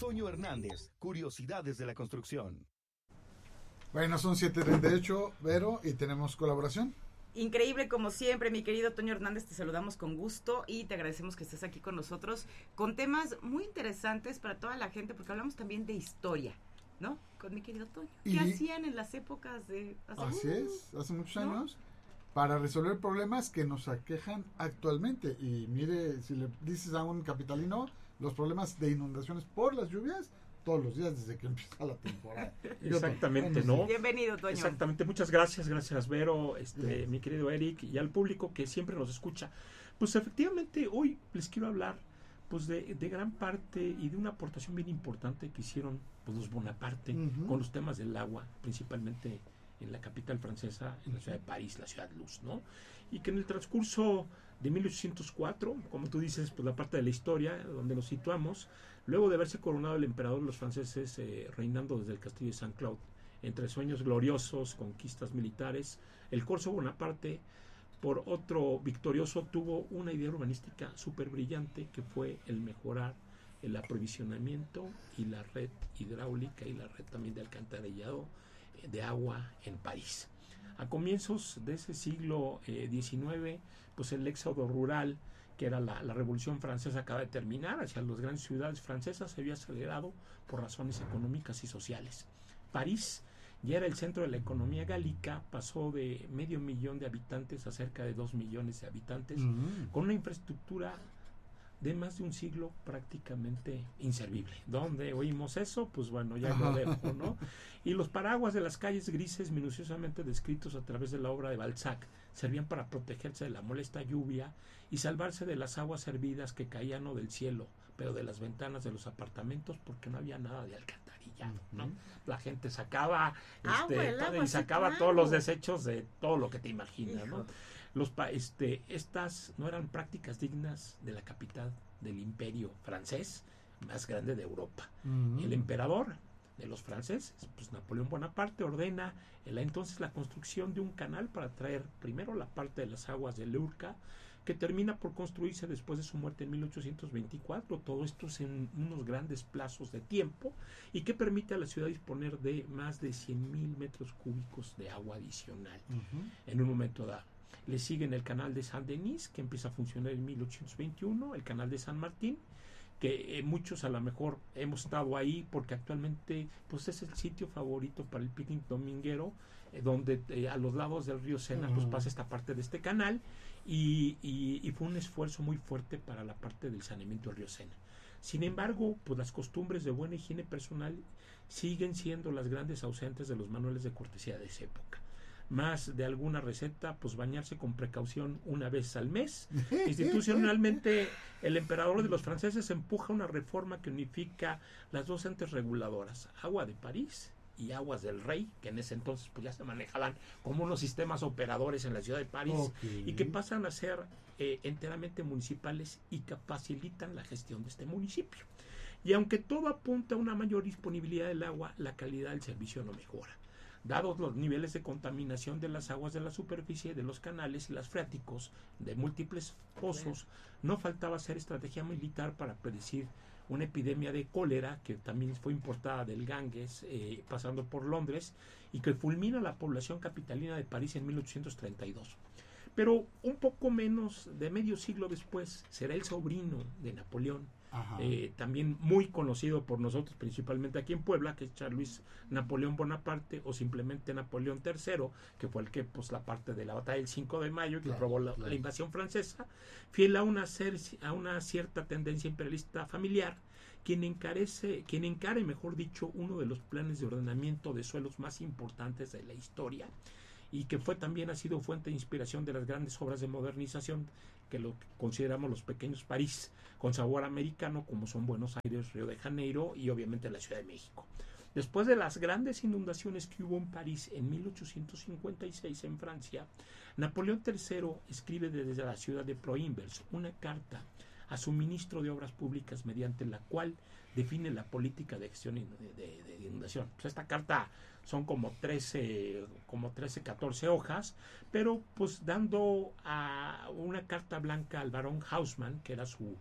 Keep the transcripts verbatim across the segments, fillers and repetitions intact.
Toño Hernández, curiosidades de la construcción. Bueno, son siete treinta y ocho, Vero, y tenemos colaboración. Increíble como siempre, mi querido Toño Hernández, te saludamos con gusto y te agradecemos que estés aquí con nosotros con temas muy interesantes para toda la gente, porque hablamos también de historia, ¿no? Con mi querido Toño. ¿Qué Y, hacían en las épocas de hace, así uh, es, hace muchos ¿no? años, para resolver problemas que nos aquejan actualmente. Y mire, si le dices a un capitalino los problemas de inundaciones por las lluvias, todos los días desde que empieza la temporada. Exactamente, ¿no? Bienvenido, Toño. Exactamente, muchas gracias, gracias Vero, este, mi querido Eric, y al público que siempre nos escucha. Pues efectivamente, hoy les quiero hablar pues de, de gran parte y de una aportación bien importante que hicieron pues, los Bonaparte uh-huh. con los temas del agua, principalmente en la capital francesa, en la ciudad de París, la ciudad luz, ¿no? Y que en el transcurso de mil ochocientos cuatro, como tú dices, pues la parte de la historia donde nos situamos, luego de haberse coronado el emperador de los franceses eh, reinando desde el castillo de Saint-Cloud, entre sueños gloriosos, conquistas militares, el corso Bonaparte, por otro victorioso, tuvo una idea urbanística súper brillante que fue el mejorar el aprovisionamiento y la red hidráulica y la red también de alcantarillado de agua en París. A comienzos de ese siglo eh, diecinueve, pues el éxodo rural, que era la, la Revolución Francesa, acaba de terminar, hacia las grandes ciudades francesas se había acelerado por razones económicas y sociales. París ya era el centro de la economía gálica, pasó de medio millón de habitantes a cerca de dos millones de habitantes, mm. con una infraestructura de más de un siglo prácticamente inservible. ¿Dónde oímos eso? Pues bueno, ya lo dejo, ¿no? Y los paraguas de las calles grises, minuciosamente descritos a través de la obra de Balzac, servían para protegerse de la molesta lluvia y salvarse de las aguas hervidas que caían no del cielo, pero de las ventanas de los apartamentos, porque no había nada de alcantarillado, ¿no? La gente sacaba, ah, este, bueno, todo, pues y sacaba sí, claro. todos los desechos de todo lo que te imaginas, ¿no? Los pa este, estas no eran prácticas dignas de la capital del imperio francés más grande de Europa. Uh-huh. El emperador de los franceses, pues Napoleón Bonaparte, ordena la, entonces la construcción de un canal para traer primero la parte de las aguas del Urca, que termina por construirse después de su muerte en mil ochocientos veinticuatro, todo esto es en unos grandes plazos de tiempo, y que permite a la ciudad disponer de más de cien mil metros cúbicos de agua adicional uh-huh. en un momento dado. Le siguen el canal de Saint-Denis, que empieza a funcionar en mil ochocientos veintiuno, el canal de San Martín, que eh, muchos a lo mejor hemos estado ahí porque actualmente pues es el sitio favorito para el picnic dominguero, eh, donde eh, a los lados del río Sena uh-huh. pues pasa esta parte de este canal, y, y, y fue un esfuerzo muy fuerte para la parte del saneamiento del río Sena. Sin embargo, pues las costumbres de buena higiene personal siguen siendo las grandes ausentes de los manuales de cortesía de esa época. Más de alguna receta, pues bañarse con precaución una vez al mes. Institucionalmente, el emperador de los franceses empuja una reforma que unifica las dos entes reguladoras, agua de París y aguas del Rey, que en ese entonces pues ya se manejaban como unos sistemas operadores en la ciudad de París, okay. y que pasan a ser eh, enteramente municipales y que facilitan la gestión de este municipio. Y aunque todo apunta a una mayor disponibilidad del agua, la calidad del servicio no mejora. Dados los niveles de contaminación de las aguas de la superficie de los canales y las freáticos de múltiples pozos, no faltaba hacer estrategia militar para predecir una epidemia de cólera que también fue importada del Ganges, eh, pasando por Londres, y que fulmina la población capitalina de París en mil ochocientos treinta y dos. Pero un poco menos de medio siglo después será el sobrino de Napoleón, eh, también muy conocido por nosotros, principalmente aquí en Puebla, que es Charles Napoleón Bonaparte, o simplemente Napoleón tercero, que fue el que, pues, la parte de la batalla del cinco de mayo, que claro, probó la, claro. la invasión francesa, fiel a una, ser, a una cierta tendencia imperialista familiar, quien encarece, quien encare, mejor dicho, uno de los planes de ordenamiento de suelos más importantes de la historia, y que fue también ha sido fuente de inspiración de las grandes obras de modernización que lo que consideramos los pequeños París con sabor americano, como son Buenos Aires, Río de Janeiro y obviamente la Ciudad de México. Después de las grandes inundaciones que hubo en París en mil ochocientos cincuenta y seis en Francia, Napoleón tercero escribe desde la ciudad de Proinvers una carta a su ministro de Obras Públicas, mediante la cual define la política de gestión de, de, de inundación. Pues esta carta son como trece, como trece, catorce hojas, pero pues dando a una carta blanca al barón Haussmann, que era su,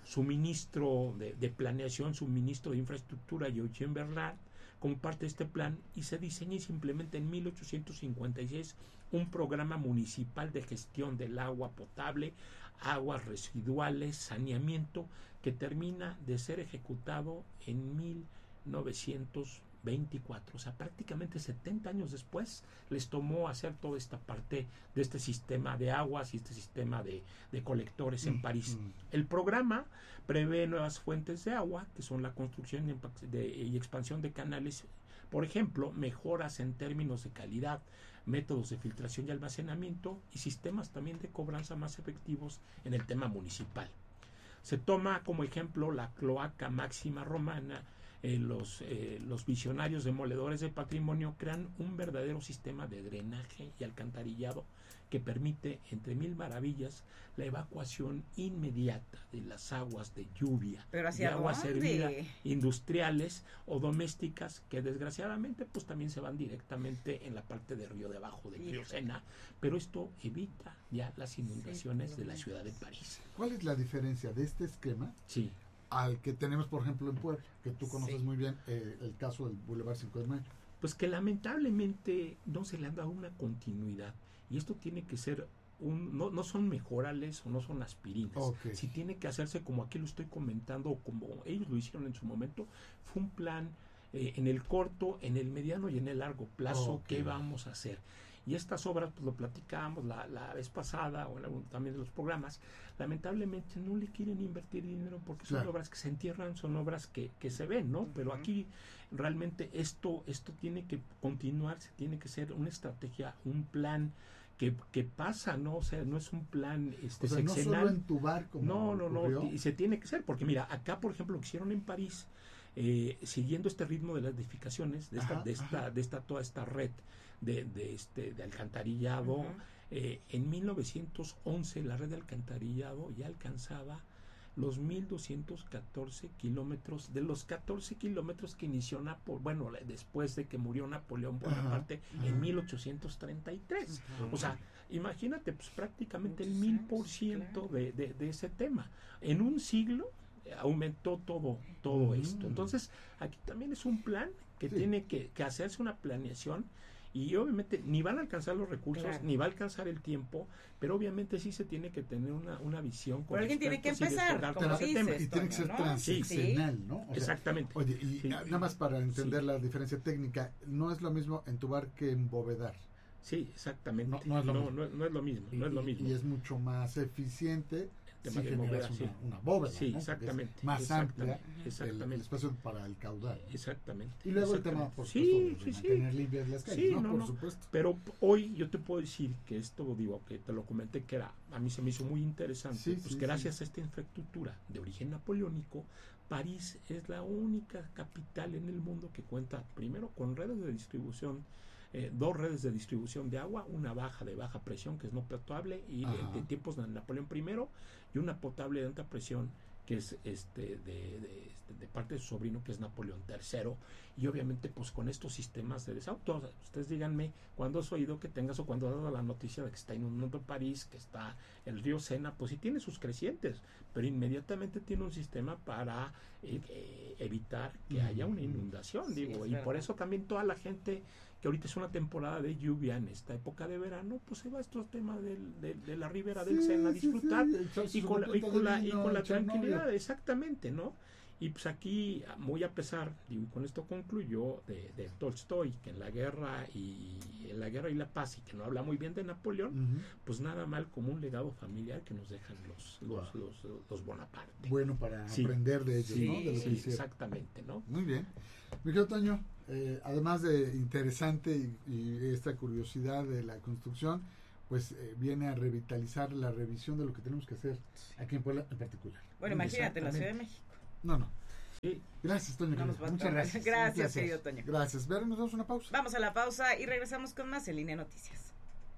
su ministro de, de planeación, su ministro de infraestructura, Eugene Bernard, como parte de este plan, y se diseña y se implementa en mil ochocientos cincuenta y seis un programa municipal de gestión del agua potable, aguas residuales, saneamiento, que termina de ser ejecutado en mil novecientos veinticuatro. O sea, prácticamente setenta años después les tomó hacer toda esta parte de este sistema de aguas y este sistema de, de colectores en París. Mm. El programa prevé nuevas fuentes de agua, que son la construcción de, de, y expansión de canales, por ejemplo, mejoras en términos de calidad, métodos de filtración y almacenamiento y sistemas también de cobranza más efectivos en el tema municipal. Se toma como ejemplo la cloaca máxima romana. Eh, los, eh, los visionarios demoledores de patrimonio crean un verdadero sistema de drenaje y alcantarillado que permite, entre mil maravillas, la evacuación inmediata de las aguas de lluvia, ¿Pero de hacia agua dónde? servida, industriales o domésticas, que desgraciadamente pues también se van directamente en la parte de río de abajo del río Sena, pero esto evita ya las inundaciones Sí, de la ciudad de París. ¿Cuál es la diferencia de este esquema Sí. al que tenemos, por ejemplo, en Puebla, que tú conoces Sí. muy bien, eh, el caso del Boulevard cinco de Mayo? Pues que lamentablemente no se le han dado una continuidad, y esto tiene que ser un, no, no son mejorales o no son aspirinas. Ok. Si tiene que hacerse como aquí lo estoy comentando, o como ellos lo hicieron en su momento, fue un plan eh, en el corto, en el mediano y en el largo plazo. Ok. ¿Qué vamos a hacer? Y estas obras, pues lo platicábamos la, la vez pasada, o en algún, también de los programas, lamentablemente no le quieren invertir dinero porque son Claro. obras que se entierran, son obras que, que se ven, ¿no? Pero Ujú. aquí realmente esto, esto tiene que continuar, se tiene que ser una estrategia, un plan que, que pasa, ¿no? O sea, no es un plan este, O sea, no sexenal. solo entubar como No, no, no, ocurrió. y se tiene que ser, porque mira, acá por ejemplo lo que hicieron en París, eh, siguiendo este ritmo de las edificaciones, de esta, Ajá, de esta, ajá. de esta, toda esta red de, de este, de alcantarillado, Ujú. eh, en mil novecientos once la red de alcantarillado ya alcanzaba los mil doscientos catorce kilómetros, de los catorce kilómetros que inició Napoleón, bueno, la- después de que murió Napoleón Bonaparte Ajá, en ajá. mil ochocientos treinta y tres. Ujú. O sea, imagínate, pues prácticamente el Muchos mil años, por ciento claro. de, de, de ese tema. En un siglo eh, aumentó todo, todo Ujú. esto. Entonces, aquí también es un plan que Sí. tiene que, que hacerse una planeación, y obviamente ni van a alcanzar los recursos, Claro. ni va a alcanzar el tiempo, pero obviamente sí se tiene que tener una, una visión. con Pero alguien tiene que expertos y empezar, despegar como todo ese dices. tema. Y tiene que ser Toño, ¿no? transeccional, ¿no? O sea, Exactamente. Oye, y Sí. nada más para entender Sí. la diferencia técnica, no es lo mismo entubar que embovedar. Sí, exactamente. No- no es lo no, mismo. no- no es lo mismo. No es lo Y- mismo. Y es mucho más eficiente El si tema de generas bóveda, sí. una, una bóveda, Sí, ¿no? Porque exactamente. es más exactamente, amplia el, el Exactamente. espacio para el caudal. Exactamente. Y luego el tema, exactamente. por Sí, supuesto, de sí, sí. mantener limpias las calles, Sí, ¿no? no, Por no. supuesto. Pero hoy yo te puedo decir que esto, digo, que te lo comenté, que era, a mí se me hizo muy interesante, Sí, pues sí, gracias a esta infraestructura de origen napoleónico, París es la única capital en el mundo que cuenta primero con redes de distribución, eh, dos redes de distribución de agua, una baja de baja presión que es no potable y de, Ajá. de tiempos de Napoleón I, y una potable de alta presión que es este de, de, este, de parte de su sobrino, que es Napoleón tercero, y obviamente pues con estos sistemas de desauto. Ustedes díganme cuándo has oído que tengas, o cuando has dado la noticia de que está inundando París, que está el río Sena, pues sí tiene sus crecientes, pero inmediatamente tiene un sistema para eh, eh, evitar que haya una inundación, Sí, digo, es y por verdad. eso también toda la gente que ahorita es una temporada de lluvia en esta época de verano, pues se va a estos temas del, del- de la ribera del Sí, Sena a sí, disfrutar, sí, echarse y su con la, y copita con de la, y vino, con la echar novio. tranquilidad, exactamente, ¿no? Y pues aquí, muy a pesar, digo, y con esto concluyó, de, de Tolstoy, que en la guerra y en la guerra y la paz, y que no habla muy bien de Napoleón, Ujú. pues nada mal como un legado familiar que nos dejan los, los, Wow. los, los Bonaparte. Bueno para Sí. aprender de ellos, Sí, ¿no? De lo que sí, hicieron. exactamente, ¿no? Muy bien. Mi querido Toño, eh, además de interesante y, y esta curiosidad de la construcción, pues eh, viene a revitalizar la revisión de lo que tenemos que hacer aquí en Puebla en particular. Bueno, imagínate, en la Ciudad de Exactamente. México. No, no. Sí. Gracias, Toño. No nos querido. va a Muchas tomar. gracias. Gracias, Un placer. querido Toño. Gracias. Vero, nos damos una pausa. Vamos a la pausa y regresamos con más en Línea Noticias.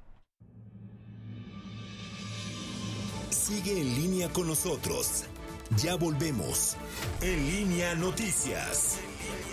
Sigue en línea con nosotros. Ya volvemos. En Línea Noticias.